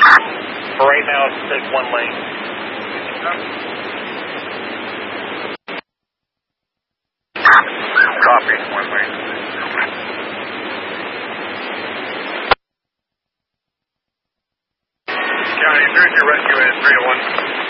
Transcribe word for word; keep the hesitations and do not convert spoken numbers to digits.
For right now, it's, it's one lane. Copy, one lane. County, here's your rescue at three oh one.